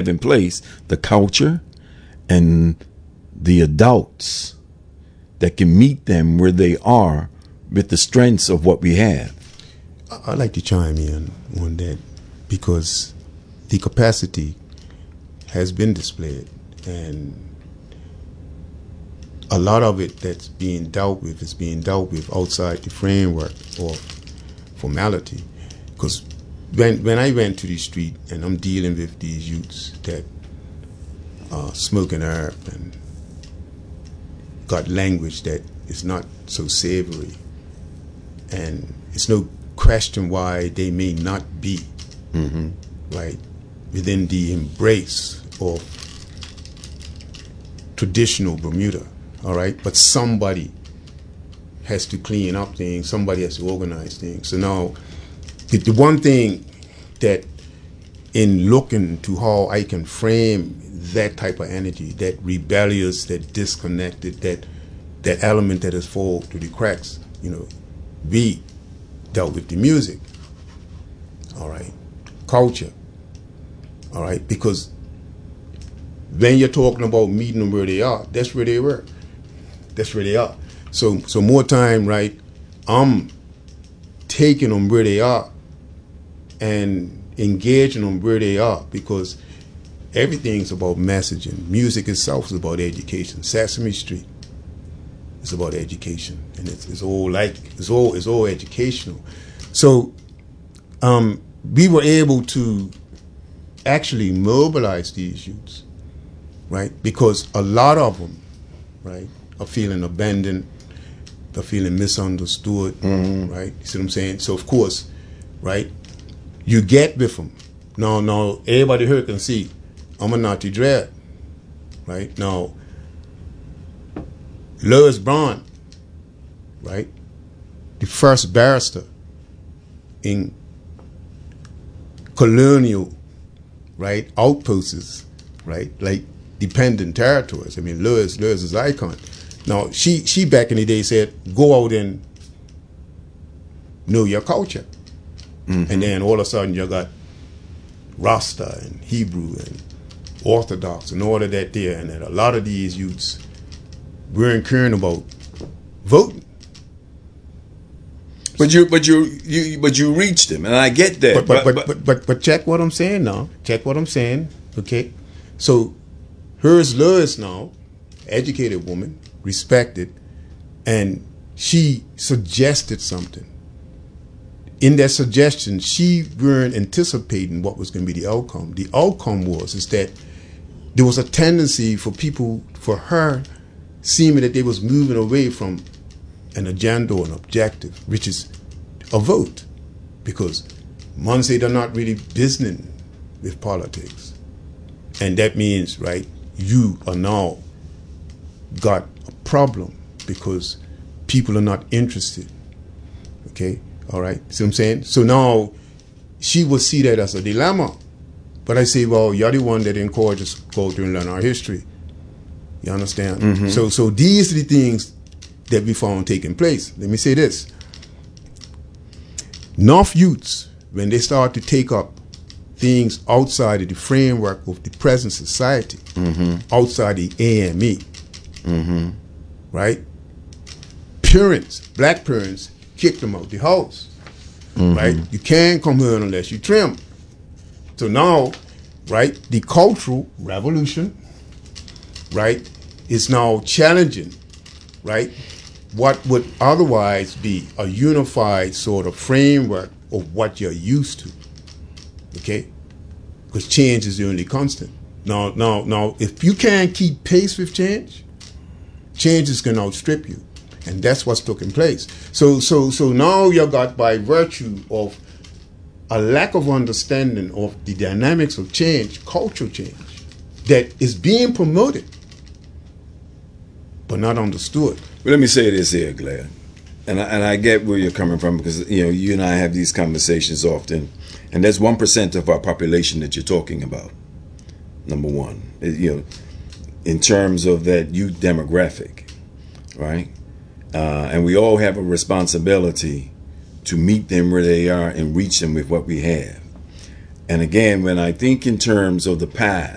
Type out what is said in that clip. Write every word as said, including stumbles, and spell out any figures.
have in place the culture and the adults that can meet them where they are with the strengths of what we have. I'd like to chime in on that because the capacity has been displayed, and a lot of it that's being dealt with is being dealt with outside the framework of formality. Because when when I went to the street and I'm dealing with these youths that are smoking herb and got language that is not so savory, and it's no question why they may not be mm-hmm. right within the embrace of traditional Bermuda, all right? But somebody has to clean up things, somebody has to organize things. So now, the, the one thing that in looking to how I can frame that type of energy, that rebellious, that disconnected, that that element that has fallen through the cracks, you know, we dealt with the music, all right, culture, all right, because when you're talking about meeting them where they are, that's where they were, that's where they are. So, so more time, right, I'm taking them where they are and engaging them where they are, because everything's about messaging. Music itself is about education. Sesame Street is about education, and it's, it's all like it's all it's all educational. So um, we were able to actually mobilize these youths, right? Because a lot of them, right, are feeling abandoned, they're feeling misunderstood, mm-hmm. right? You see what I'm saying? So of course, right, you get with them. Now, now everybody here can see I'm a Naughty Dread, right? Now, Louis Brown, right, the first barrister in colonial, right, outposts, right, like dependent territories. I mean, Louis, Louis is icon. Now, she, she back in the day said, go out and know your culture. Mm-hmm. And then all of a sudden you got Rasta and Hebrew and Orthodox and all of that there, and that a lot of these youths weren't caring about voting. But you, but you, you, but you reached them, and I get that. But but but, but but but check what I'm saying now. Check what I'm saying. Okay, so here's Lois now, educated woman, respected, and she suggested something. In that suggestion, she weren't anticipating what was going to be the outcome. The outcome was is that there was a tendency for people, for her, seeming that they was moving away from an agenda or an objective, which is a vote, because one say they're not really business with politics, and that means, right, you are now got a problem because people are not interested. Okay. All right, see what I'm saying? So now she would see that as a dilemma. But I say, well, you're the one that encouraged us to go through and learn our history. You understand? Mm-hmm. So so these are the things that we found taking place. Let me say this. North youths, when they start to take up things outside of the framework of the present society, mm-hmm. outside the A M E, mm-hmm. right? Parents, black parents, kick them out the house, mm-hmm. right? You can't come here unless you trim. So now, right, the cultural revolution, right, is now challenging, right, what would otherwise be a unified sort of framework of what you're used to, okay? Because change is the only constant. Now, now, now, if you can't keep pace with change, change is going to outstrip you. And that's what's taking place. So, so, so now you got, by virtue of a lack of understanding of the dynamics of change, cultural change, that is being promoted, but not understood. Well, let me say this here, Glad, and I, and I get where you're coming from, because you know you and I have these conversations often, and there's one percent of our population that you're talking about. Number one, you know, in terms of that youth demographic, right? Uh, and we all have a responsibility to meet them where they are and reach them with what we have. And again, when I think in terms of the path